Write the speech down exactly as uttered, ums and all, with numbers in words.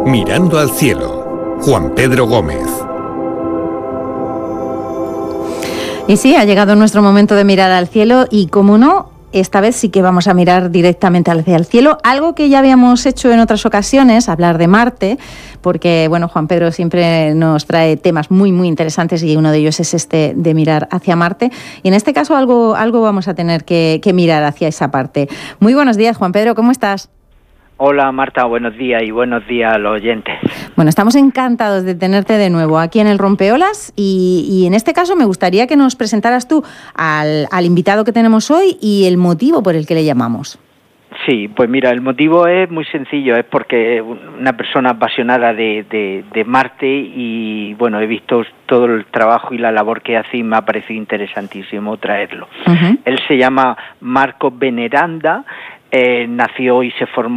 Mirando al cielo, Juan Pedro Gómez. Y sí, ha llegado nuestro momento de mirar al cielo y, como no, esta vez sí que vamos a mirar directamente hacia el cielo, algo que ya habíamos hecho en otras ocasiones, hablar de Marte, porque, bueno, Juan Pedro siempre nos trae temas muy, muy interesantes y uno de ellos es este de mirar hacia Marte. Y en este caso algo, algo vamos a tener que, que mirar hacia esa parte. Muy buenos días, Juan Pedro, ¿cómo estás? Hola Marta, buenos días y buenos días a los oyentes. Bueno, estamos encantados de tenerte de nuevo aquí en el Rompeolas y, y en este caso me gustaría que nos presentaras tú al, al invitado que tenemos hoy y el motivo por el que le llamamos. Sí, pues mira, el motivo es muy sencillo, es porque una persona apasionada de, de, de Marte y bueno, he visto todo el trabajo y la labor que hace y me ha parecido interesantísimo traerlo. Uh-huh. Él se llama Marco Veneranda, eh, nació y se formó